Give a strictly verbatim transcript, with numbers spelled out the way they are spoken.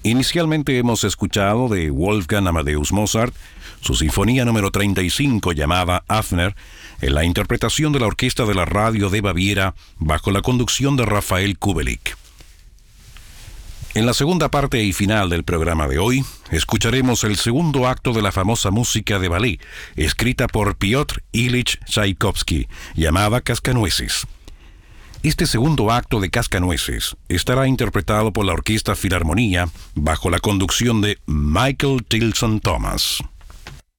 Inicialmente hemos escuchado de Wolfgang Amadeus Mozart su sinfonía número treinta y cinco llamada Hafner, en la interpretación de la Orquesta de la Radio de Baviera bajo la conducción de Rafael Kubelik. En la segunda parte y final del programa de hoy, escucharemos el segundo acto de la famosa música de ballet, escrita por Piotr Ilich Tchaikovsky, llamada Cascanueces. Este segundo acto de Cascanueces estará interpretado por la Orquesta Filarmonía bajo la conducción de Michael Tilson Thomas.